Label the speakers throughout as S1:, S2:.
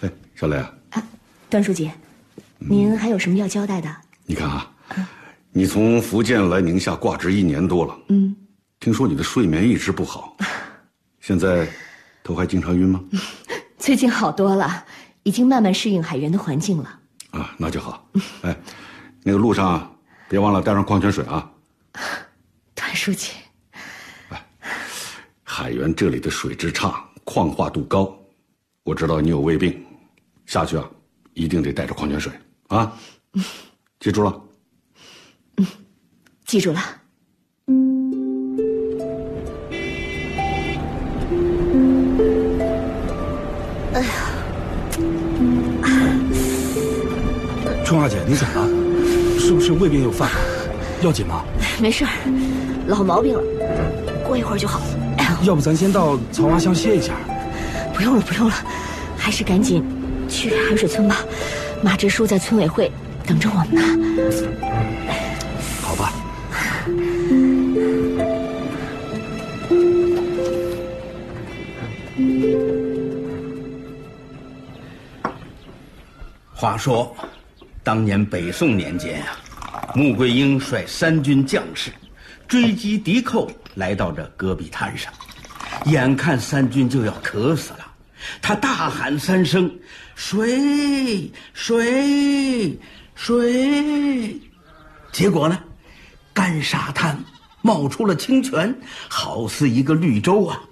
S1: 嘿，小雷啊，
S2: 段书记，您还有什么要交代的？
S1: 你看啊，你从福建来宁夏挂职1年多了，听说你的睡眠一直不好，现在头还经常晕吗？
S2: 最近好多了，已经慢慢适应海员的环境了。
S1: 啊，那就好。哎，那个路上别忘了带上矿泉水啊。
S2: 段书记，
S1: 海员这里的水质差，矿化度高，我知道你有胃病，下去啊，一定得带着矿泉水啊。记住了。
S2: 记住了。哎呀，
S3: 春花姐，你怎么了？是不是胃病又犯了？要紧吗？
S2: 没事儿，老毛病了，过一会儿就好。
S3: 要不咱先到曹花乡歇一下？
S2: 不用了，不用了，还是赶紧去海水村吧。马支书在村委会等着我们呢。
S3: 好吧。
S4: 话说，当年北宋年间啊，穆桂英率3军将士追击敌寇，来到这戈壁滩上，眼看3军就要渴死了，他大喊3声：“水，水，水！”结果呢，干沙滩冒出了清泉，好似一个绿洲啊！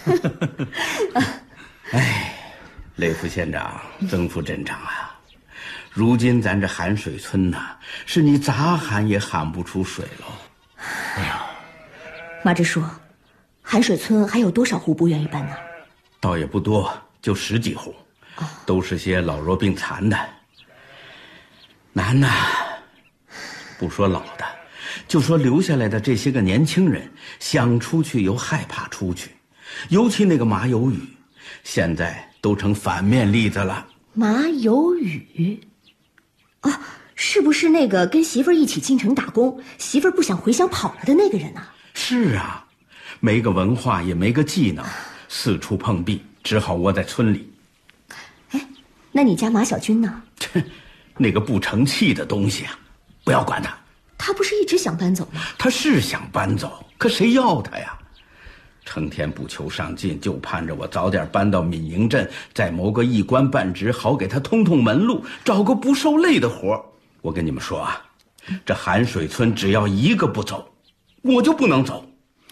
S4: 哎，雷副县长、曾副镇长啊！如今咱这喊水村呐，是你咋喊也喊不出水喽。
S2: 哎呀，马支书，海水村还有多少户不愿意搬呢？
S4: 倒也不多，就10几户，都是些老弱病残的。难呐，不说老的，就说留下来的这些个年轻人，想出去又害怕出去，尤其那个马有雨，现在都成反面例子了。
S2: 马有雨。啊，是不是那个跟媳妇儿一起进城打工，媳妇儿不想回乡跑了的那个人啊？
S4: 是啊，没个文化也没个技能，四处碰壁，只好窝在村里。
S2: 哎，那你家马小军呢？
S4: 那个不成器的东西啊，不要管他。
S2: 他不是一直想搬走吗？
S4: 他是想搬走，可谁要他呀？成天不求上进，就盼着我早点搬到闽营镇，再谋个一官半职，好给他通通门路，找个不受累的活。我跟你们说啊，这寒水村只要一个不走，我就不能走。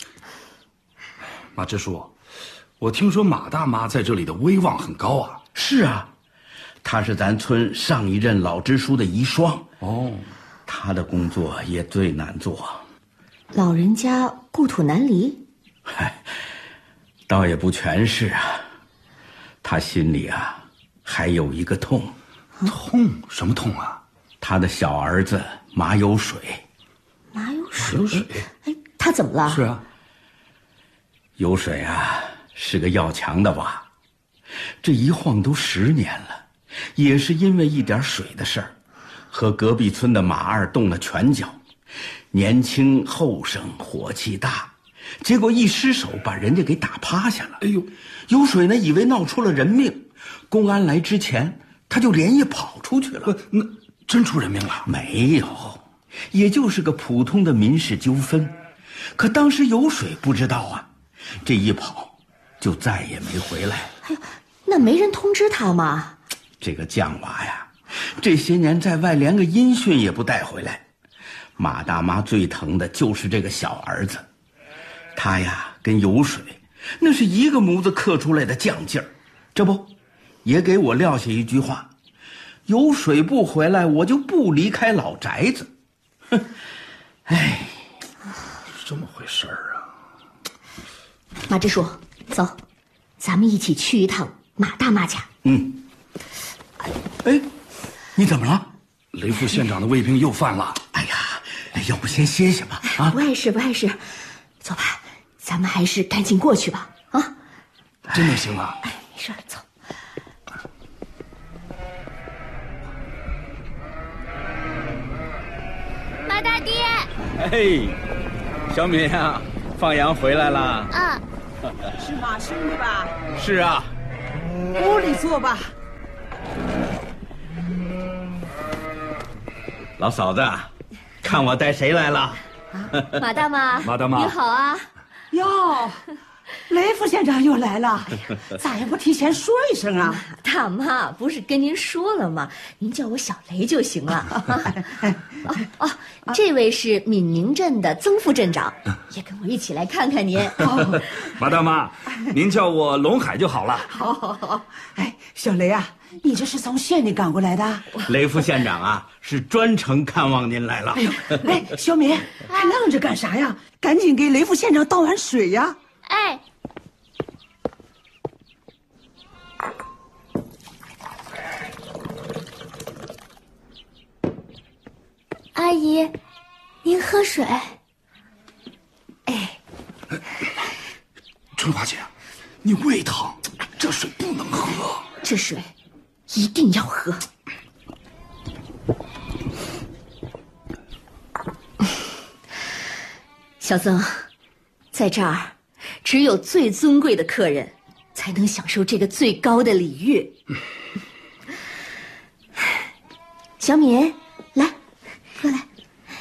S3: 马支书，我听说马大妈在这里的威望很高啊。
S4: 是啊，她是咱村上一任老支书的遗孀。
S3: 哦，
S4: 她的工作也最难做。
S2: 老人家故土难离？
S4: 嗨，倒也不全是啊，他心里啊还有一个痛。
S3: 痛？什么痛啊？
S4: 他的小儿子马有水。
S2: 马有水？
S3: 马有水？
S2: 哎，他怎么了？
S3: 是啊，
S4: 有水啊是个要强的娃，这一晃都10年了，也是因为一点水的事儿，和隔壁村的马二动了拳脚。年轻后生，火气大，结果一失手把人家给打趴下了。
S3: 哎呦，
S4: 有水呢以为闹出了人命，公安来之前他就连夜跑出去了。
S3: 那真出人命了？
S4: 没有，也就是个普通的民事纠纷。可当时有水不知道啊，这一跑就再也没回来。
S2: 哎呀，那没人通知他吗？
S4: 这个犟娃呀，这些年在外连个音讯也不带回来。马大妈最疼的就是这个小儿子，他呀跟有水那是一个模子刻出来的犟劲儿，这不也给我撂下一句话：有水不回来，我就不离开老宅子。哼，哎，
S3: 这么回事儿啊。
S2: 马支书，走，咱们一起去一趟马大妈家。
S4: 哎，你怎么了？
S3: 雷副县长的胃病又犯了。
S4: 哎呀，要不先歇歇吧？啊，
S2: 不碍事，不碍事。走吧，咱们还是赶紧过去吧。啊，
S3: 真的行啊？
S2: 哎，没事，走。
S5: 马大爹，
S6: 哎，小敏啊，放羊回来啦？
S5: 啊，
S7: 是马生的吧？
S6: 是啊。
S7: 屋里坐吧。
S4: 老嫂子，看我带谁来了？
S2: 马大妈，
S3: 马大妈
S2: 你好啊！
S5: 哟，雷副县长又来了，咋也不提前说一声啊？
S2: 大妈，不是跟您说了吗？您叫我小雷就行了。这位是闽宁镇的曾副镇长，也跟我一起来看看您。
S3: 马大妈，您叫我龙海就好了。
S5: 好。哎，小雷啊，你这是从县里赶过来的？
S4: 雷副县长啊，是专程看望您来了。
S5: 哎，小敏，还愣着干啥呀？赶紧给雷副县长倒碗水呀！
S7: 哎，阿姨，您喝水。
S2: 哎，
S3: 春华姐，你胃疼，这水不能喝。
S2: 这水一定要喝。小曾，在这儿，只有最尊贵的客人才能享受这个最高的礼遇。小敏，来，过来。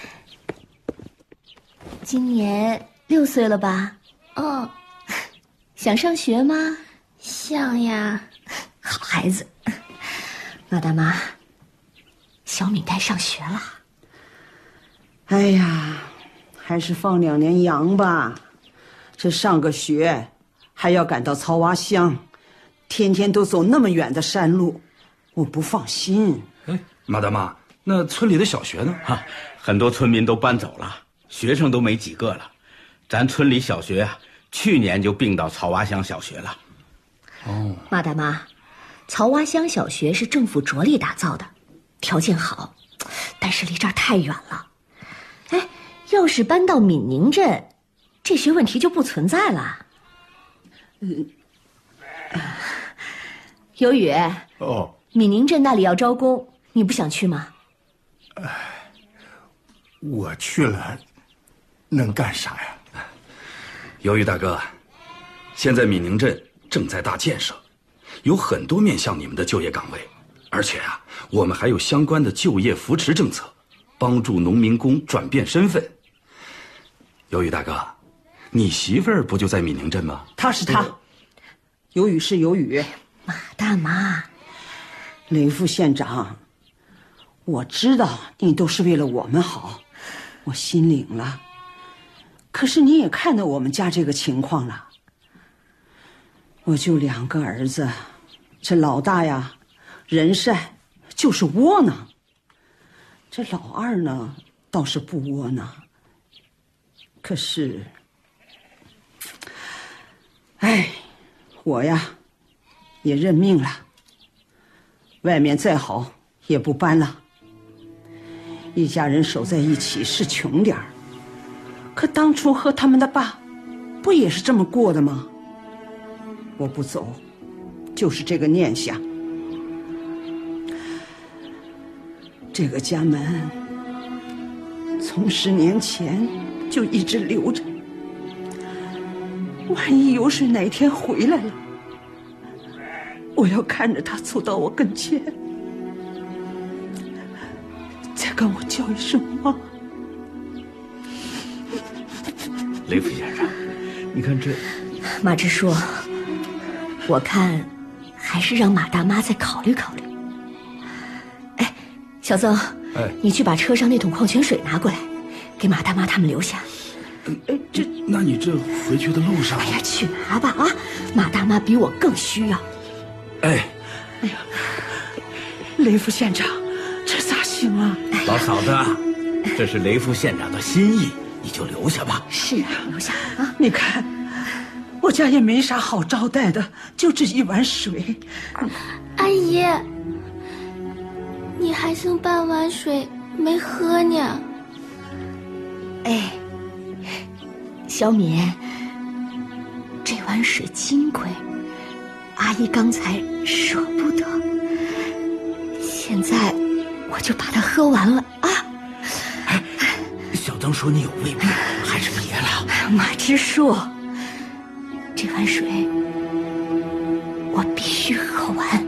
S2: 今年6岁了吧？
S7: 嗯，
S2: 想上学吗？
S7: 想呀。
S2: 好孩子。马大妈，小敏该上学了。
S5: 哎呀，还是放2年羊吧。这上个学，还要赶到曹洼乡，天天都走那么远的山路，我不放心。
S3: 哎，马大妈，那村里的小学呢？
S4: 很多村民都搬走了，学生都没几个了。咱村里小学啊，去年就并到曹洼乡小学了。
S3: 哦，
S2: 马大妈，曹洼乡小学是政府着力打造的，条件好，但是离这儿太远了。哎，要是搬到闽宁镇，这些问题就不存在了。有雨。
S8: 哦，
S2: 闽宁镇那里要招工，你不想去吗？
S8: 我去了，能干啥呀？
S3: 由于大哥，现在闽宁镇正在大建设，有很多面向你们的就业岗位，而且啊，我们还有相关的就业扶持政策，帮助农民工转变身份。由于大哥，你媳妇儿不就在闽宁镇吗？
S5: 他是他，有雨是有雨。
S2: 马大妈，
S5: 雷副县长，我知道你都是为了我们好，我心领了。可是你也看到我们家这个情况了，我就2个儿子，这老大呀，人善，就是窝囊。这老二呢，倒是不窝囊。可是，哎，我呀，也认命了。外面再好也不搬了。一家人守在一起是穷点儿，可当初和他们的爸，不也是这么过的吗？我不走，就是这个念想。这个家门，从10年前就一直留着。万一有谁哪天回来了，我要看着他走到我跟前，再跟我叫一声妈。
S4: 雷副先生，你看这……
S2: 马支书，我看还是让马大妈再考虑考虑。哎，小曾，你去把车上那桶矿泉水拿过来，给马大妈他们留下。
S3: 那你这回去的路上……
S2: 哎呀，去拿吧啊！马大妈比我更需要。
S5: 哎呀，雷副县长，这咋行啊？
S4: 老嫂子，这是雷副县长的心意，你就留下吧。
S2: 是啊，留下啊！
S5: 你看，我家也没啥好招待的，就这一碗水。
S7: 阿姨，你还剩半碗水没喝呢。
S2: 哎，小敏，这碗水金贵，阿姨刚才舍不得，现在我就把它喝完了啊！
S4: 小曾说你有胃病，还是别了。
S2: 马支书，这碗水我必须喝完。